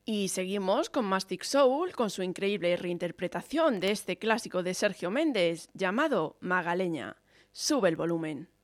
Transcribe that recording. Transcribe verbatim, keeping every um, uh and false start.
Y seguimos con Mastic Soul con su increíble reinterpretación de este clásico de Sergio Méndez llamado Magaleña. Sube el volumen.